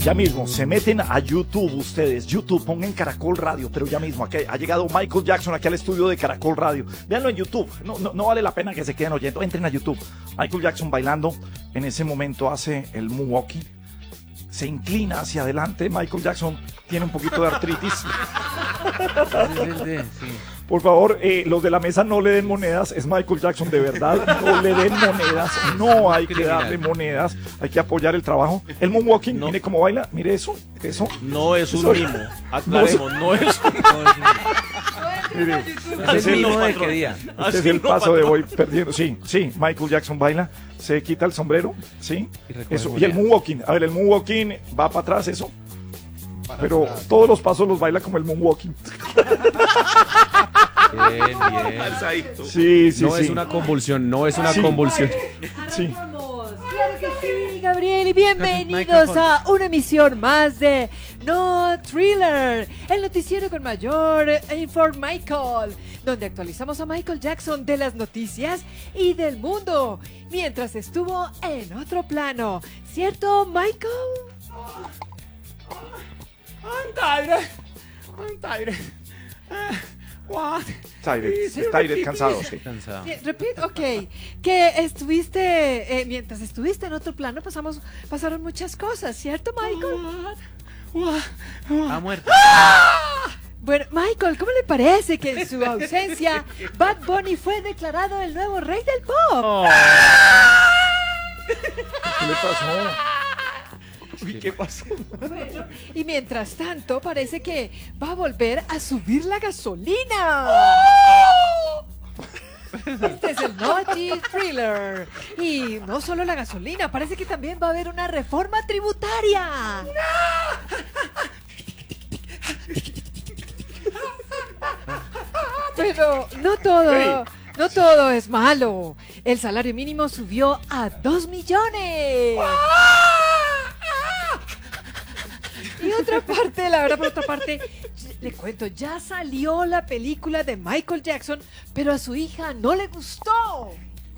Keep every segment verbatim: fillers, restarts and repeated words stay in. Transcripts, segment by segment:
ya mismo, se meten a YouTube ustedes, YouTube, pongan Caracol Radio, pero ya mismo, aquí ha llegado Michael Jackson aquí al estudio de Caracol Radio. Véanlo en YouTube, no, no, no vale la pena que se queden oyendo, entren a YouTube. Michael Jackson bailando, en ese momento hace el moonwalking, se inclina hacia adelante. Michael Jackson tiene un poquito de artritis. Sí. Por favor, eh, los de la mesa no le den monedas, es Michael Jackson de verdad, no le den monedas, no hay que darle monedas, hay que apoyar el trabajo. El moonwalking, no. Mire cómo baila, mire eso, eso. No es un mimo, aclaremos, no es un mire, es el mimo de qué día. Este es el paso de voy perdiendo, sí, sí, Michael Jackson baila, se quita el sombrero, sí, y, eso, y el moonwalking, a ver, el moonwalking va para atrás, eso. Pero todos los pasos los baila como el moonwalking. Bien, bien. Sí, sí, no sí. es una convulsión, no es una sí. convulsión. Sí. Claro que sí, Gabriel, y bienvenidos a una emisión más de No Thriller, el noticiero con mayor Inform Michael, donde actualizamos a Michael Jackson de las noticias y del mundo, mientras estuvo en otro plano. ¿Cierto, Michael? I'm tired. I'm tired. Uh, what? Tired, tired, cansado, sí. Cansado. Sí, repeat, ok. Que estuviste, eh, mientras estuviste en otro plano, pasamos, pasaron muchas cosas, ¿cierto, Michael? What? What? Ha muerto. Bueno, Michael, ¿cómo le parece que en su ausencia Bad Bunny fue declarado el nuevo rey del pop? Oh. ¿Qué le pasó? Uy, ¿qué pasó? Bueno, y mientras tanto, parece que va a volver a subir la gasolina. Este es el Naughty Thriller. Y no solo la gasolina, parece que también va a haber una reforma tributaria. Pero no todo, no todo es malo. El salario mínimo subió a dos millones. Y otra parte, la verdad, por otra parte, le cuento, ya salió la película de Michael Jackson, pero a su hija no le gustó.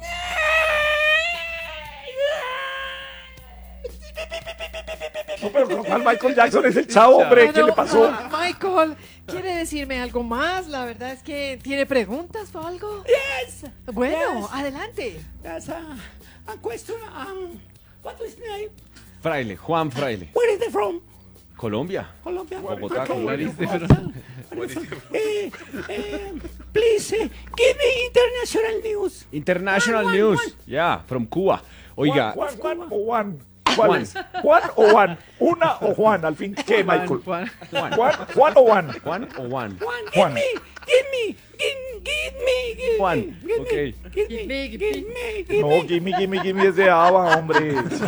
No, pero ¿cuál Michael Jackson es el chavo, hombre? ¿Qué Bueno, le pasó? ah, Michael, ¿quiere decirme algo más? La verdad es que tiene preguntas o algo. Yes. Bueno, Yes. adelante. That's a, a question. Um, what is his name? Fraile, Juan Fraile. Where is he from? Colombia. Colombia. Bogotá, Okay. Colombia. Where is he from? Where is he from? Eh, eh, please, uh, give me international news. International Juan, News. Juan, Yeah, from Cuba. Oiga, Juan, Juan, Juan o Juan. ¿Cuál es? ¿Juan o Juan? Una o Juan, al fin. ¿Qué, Michael? Juan, Juan. Juan, Juan o Juan. Juan o Juan. Juan, give Juan. me, give me, give, give me, give Juan, me, give ok. me, give Give me, me, give give me, give No, me. gimme, gimme, gimme es de Ava, hombre. Sí,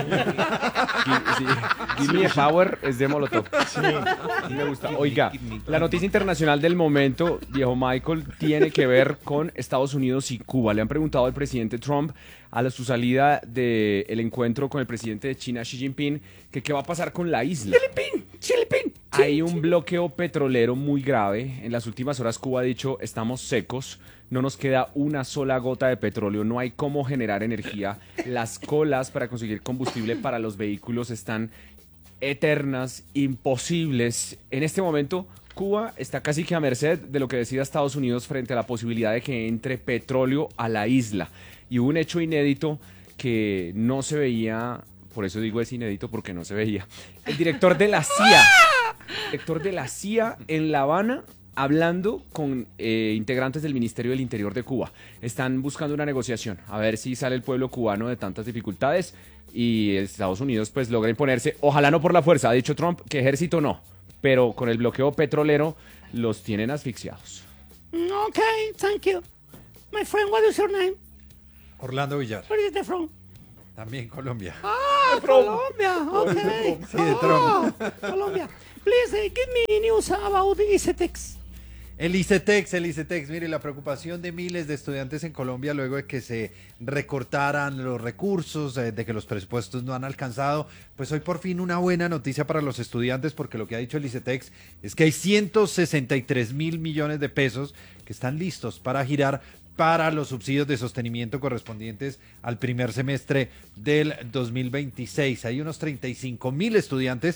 Gi- sí, Gimme a Power es de Molotov. sí. Me gusta. Oiga, la noticia internacional del momento, viejo Michael, tiene que ver con Estados Unidos y Cuba. Le han preguntado al presidente Trump a la- su salida del encuentro con el presidente de China, Xi Jinping, que qué va a pasar con la isla. Philippine, Philippine. Hay un bloqueo petrolero muy grave. En las últimas horas Cuba ha dicho, estamos secos, no nos queda una sola gota de petróleo, no hay cómo generar energía. Las colas para conseguir combustible para los vehículos están eternas, imposibles. En este momento, Cuba está casi que a merced de lo que decida Estados Unidos frente a la posibilidad de que entre petróleo a la isla. Y hubo un hecho inédito que no se veía, por eso digo es inédito porque no se veía. El director de la C I A, director de la C I A en La Habana, hablando con eh, integrantes del Ministerio del Interior de Cuba. Están buscando una negociación, a ver si sale el pueblo cubano de tantas dificultades y Estados Unidos pues logra imponerse, ojalá no por la fuerza, ha dicho Trump que ejército no, pero con el bloqueo petrolero los tienen asfixiados. Okay, thank you. My friend, what is your name? Orlando Villar, Where is he from? también Colombia. Ah, Colombia. Okay. Sí, de Trump. Oh, Colombia. Please uh, give me news about the ICETEX. El ICETEX, el ICETEX, mire, la preocupación de miles de estudiantes en Colombia luego de que se recortaran los recursos, eh, de que los presupuestos no han alcanzado, pues hoy por fin una buena noticia para los estudiantes porque lo que ha dicho el ICETEX es que hay ciento sesenta y tres mil millones de pesos que están listos para girar para los subsidios de sostenimiento correspondientes al primer semestre del dos mil veintiséis. Hay unos treinta y cinco mil estudiantes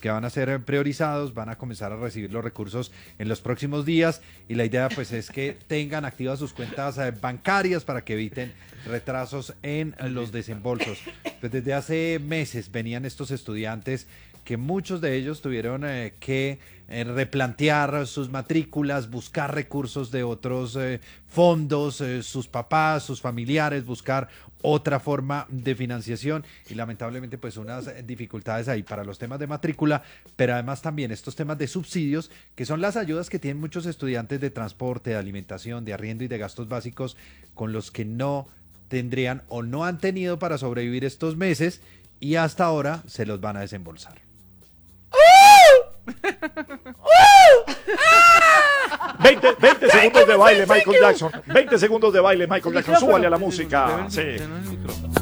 que van a ser priorizados, van a comenzar a recibir los recursos en los próximos días y la idea pues es que tengan activas sus cuentas eh, bancarias para que eviten retrasos en los desembolsos. Pues desde hace meses venían estos estudiantes que muchos de ellos tuvieron eh, que eh, replantear sus matrículas, buscar recursos de otros eh, fondos, eh, sus papás, sus familiares, buscar otra forma de financiación y lamentablemente pues unas dificultades ahí para los temas de matrícula, pero además también estos temas de subsidios, que son las ayudas que tienen muchos estudiantes de transporte, de alimentación, de arriendo y de gastos básicos, con los que no tendrían o no han tenido para sobrevivir estos meses y hasta ahora se los van a desembolsar. veinte, veinte segundos de baile, Michael Jackson. veinte segundos de baile, Michael Jackson. Súbale a la música. Sí.